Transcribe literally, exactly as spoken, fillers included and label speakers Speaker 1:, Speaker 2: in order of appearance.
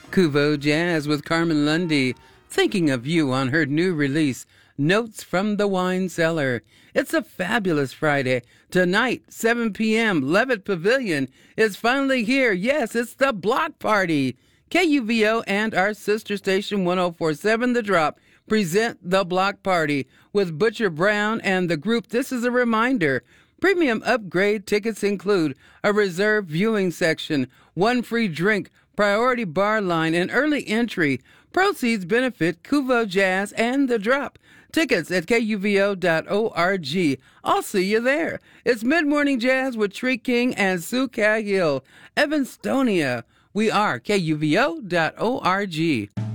Speaker 1: Kuvo Jazz with Carmen Lundy, thinking of you on her new release, Notes from the Wine Cellar. It's a fabulous Friday. Tonight, seven p.m., Levitt Pavilion is finally here. Yes, it's the Block Party. K U V O and our sister station one oh four point seven The Drop present the Block Party with Butcher Brown and the group. This is a reminder. Premium upgrade tickets include a reserved viewing section, one free drink, priority bar line, and early entry. Proceeds benefit Kuvo Jazz and The Drop. Tickets at K U V O dot org. I'll see you there. It's Mid-Morning Jazz with Tree King and Sue Cahill. Evanstonia. We are K U V O dot org.